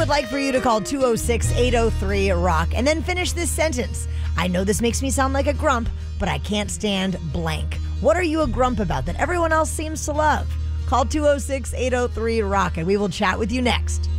I'd like for you to call 206-803-ROCK and then finish this sentence. I know this makes me sound like a grump, but I can't stand blank. What are you a grump about that everyone else seems to love? Call 206-803-ROCK and we will chat with you next.